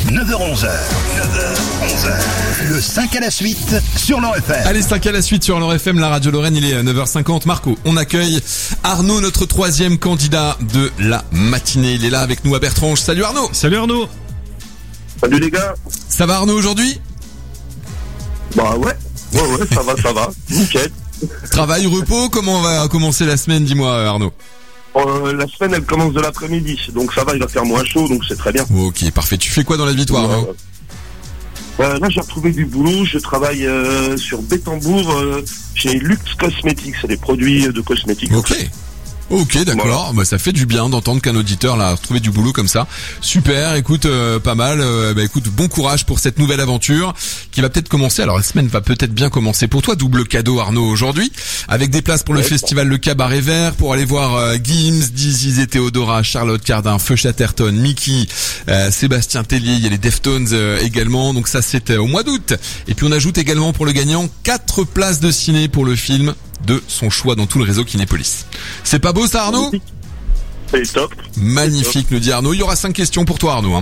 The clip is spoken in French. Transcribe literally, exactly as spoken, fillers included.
neuf heures onze, neuf heures onze, le cinq à la suite sur l'Or F M. Allez, cinq à la suite sur l'Or F M, la radio Lorraine, il est neuf heures cinquante. Marco, on accueille Arnaud, notre troisième candidat de la matinée. Il est là avec nous à Bertrange. Salut Arnaud. Salut Arnaud. Salut les gars. Ça va Arnaud aujourd'hui? Bah ouais, ouais ouais, ça va, ça va, nickel. Travail, repos, comment va commencer la semaine, dis-moi Arnaud? Euh, la semaine elle commence de l'après-midi, donc ça va, il va faire moins chaud, donc c'est très bien. Ok, parfait. Tu fais quoi dans la vie toi Arnaud? euh, Là j'ai retrouvé du boulot, je travaille euh, sur Bétambourg, euh, chez Lux Cosmetics, c'est des produits de cosmétiques. Ok. Ok, d'accord. Voilà. Bah, ça fait du bien d'entendre qu'un auditeur là a trouvé du boulot comme ça. Super. Écoute, euh, pas mal. Euh, bah écoute, bon courage pour cette nouvelle aventure qui va peut-être commencer. Alors la semaine va peut-être bien commencer pour toi. Double cadeau Arnaud aujourd'hui, avec des places pour le ouais, festival Le Cabaret Vert pour aller voir euh, Gims, Dizzy et Théodora, Charlotte Cardin, Feu Chatterton, Mickey, euh, Sébastien Tellier. Il y a les Deftones euh, également. Donc ça c'est euh, au mois d'août. Et puis on ajoute également pour le gagnant quatre places de ciné pour le film de son choix dans tout le réseau Kinépolis. C'est pas beau ça Arnaud? C'est top. Magnifique, nous dit Arnaud. Il y aura cinq questions pour toi Arnaud. Hein.